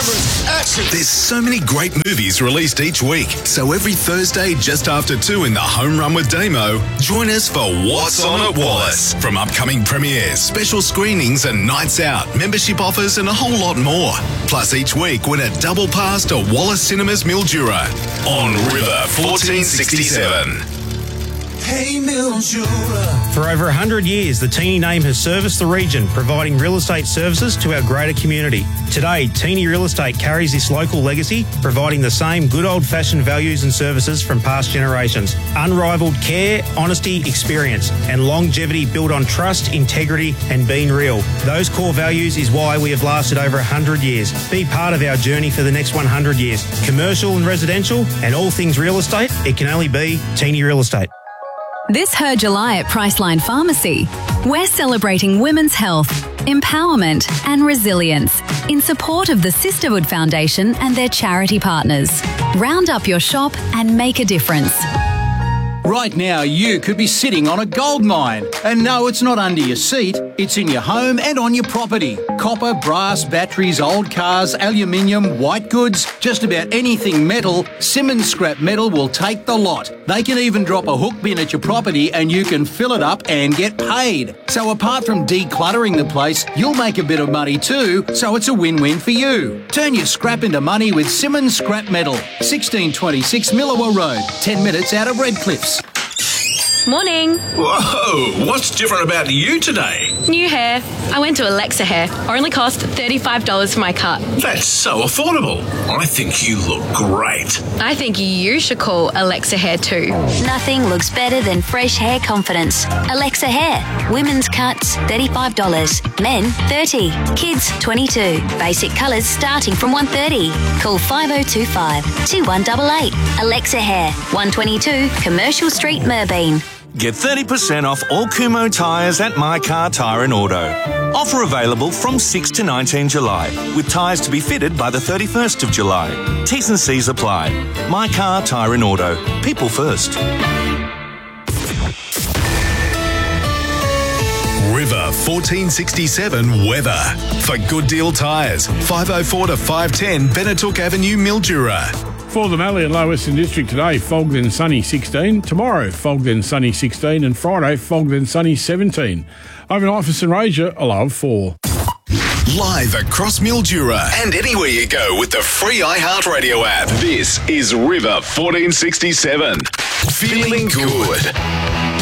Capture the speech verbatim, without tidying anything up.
cameras, action! There's so many great movies released each week. So every Thursday just after two in the Home Run with Damo, join us for What's On at Wallace. From upcoming premieres, special screenings and nights out, membership offers and a whole lot more. Plus each week win a double pass to Wallace Cinemas Mildura on River fourteen sixty-seven. Hey Mildura. For over one hundred years, the Teeny name has serviced the region, providing real estate services to our greater community. Today, Teeny Real Estate carries this local legacy, providing the same good old-fashioned values and services from past generations. Unrivaled care, honesty, experience, and longevity built on trust, integrity, and being real. Those core values is why we have lasted over one hundred years. Be part of our journey for the next one hundred years. Commercial and residential, and all things real estate, it can only be Teeny Real Estate. This Her July at Priceline Pharmacy, we're celebrating women's health, empowerment and resilience in support of the Sisterhood Foundation and their charity partners. Round up your shop and make a difference. Right now, you could be sitting on a gold mine. And no, it's not under your seat. It's in your home and on your property. Copper, brass, batteries, old cars, aluminium, white goods, just about anything metal, Simmons Scrap Metal will take the lot. They can even drop a hook bin at your property and you can fill it up and get paid. So apart from decluttering the place, you'll make a bit of money too, so it's a win-win for you. Turn your scrap into money with Simmons Scrap Metal. sixteen twenty-six Millawa Road, ten minutes out of Redcliffs. Morning. Whoa, what's different about you today? New hair. I went to Alexa Hair. Only cost thirty-five dollars for my cut. That's so affordable. I think you look great. I think you should call Alexa Hair too. Nothing looks better than fresh hair confidence. Alexa Hair. Women's cuts, thirty-five dollars. Men, thirty dollars. Kids, twenty-two dollars. Basic colours starting from one hundred thirty dollars. Call five oh two five, two one eight eight. Alexa Hair. one twenty-two Commercial Street, Merbeen. Get thirty percent off all Kumho tyres at My Car Tyre and Auto. Offer available from sixth to nineteenth July, with tyres to be fitted by the thirty-first of July. T's and C's apply. My Car Tyre and Auto. People first. River fourteen sixty-seven weather. For Good Deal Tyres, five oh four to five ten Benetook Avenue, Mildura. For the Mallee and Lower Western District today, fog then sunny sixteen. Tomorrow, fog then sunny sixteen. And Friday, fog then sunny seventeen. Overnight for St Rasia, a low of four. Live across Mildura and anywhere you go with the free iHeartRadio app. This is River fourteen sixty-seven. Feeling good.